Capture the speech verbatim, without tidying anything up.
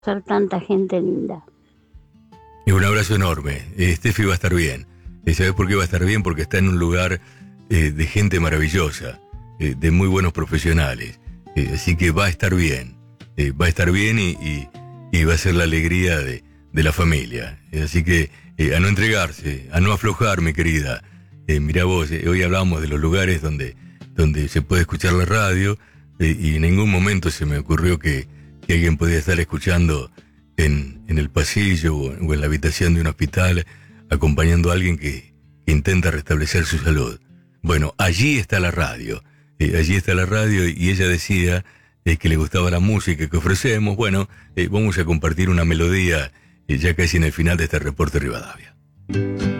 Ser tanta gente linda. Y un abrazo enorme. Eh, Steffi va a estar bien. Eh, ¿Sabes por qué va a estar bien? Porque está en un lugar eh, de gente maravillosa, eh, de muy buenos profesionales. Eh, así que va a estar bien. Eh, va a estar bien y, y, y va a ser la alegría de, de la familia. Eh, así que eh, a no entregarse, a no aflojar, mi querida. Eh, mirá vos, eh, hoy hablamos de los lugares donde, donde se puede escuchar la radio eh, y en ningún momento se me ocurrió que, que alguien podía estar escuchando en, en el pasillo o, o en la habitación de un hospital acompañando a alguien que, que intenta restablecer su salud. Bueno, allí está la radio, eh, allí está la radio y ella decía eh, que le gustaba la música que ofrecemos. Bueno, eh, vamos a compartir una melodía eh, ya casi en el final de este reporte Rivadavia.